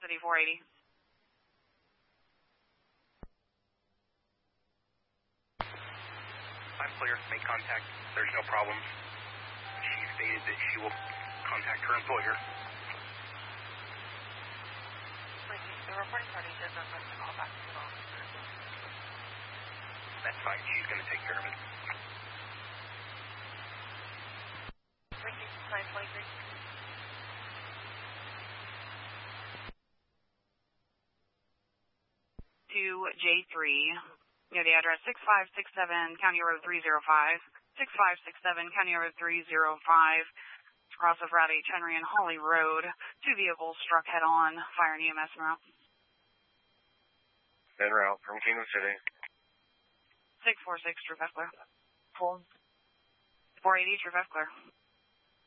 City 480. I'm clear. Make contact. There's no problems. She stated that she will contact her employer. The reporting party does not want to call back to the officer. That's fine. She's going to take care of it. 923. To J3. You know the address 6567 County Road 305. 6567 County Road 305. Cross of Route 8 Henry and Holly Road. 2 vehicles struck head on. Fire and EMS en route. En route from Kingdom City. 646 True F clear. 480 True F clear.